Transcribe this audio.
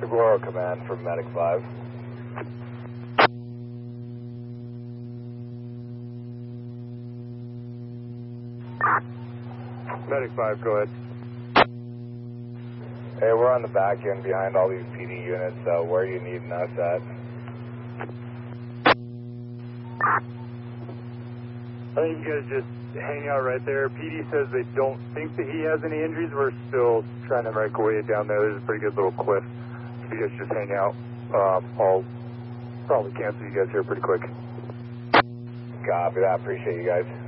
Saguaro Command from Medic 5. Medic 5, go ahead. Hey, we're on the back end behind all these PD units, so where are you needing us at? I think you guys just hang out right there. PD says they don't think that he has any injuries. We're still trying to make our way down there. There's a pretty good little cliff. If you guys just hang out, I'll probably cancel you guys here pretty quick. Copy that. Appreciate you guys.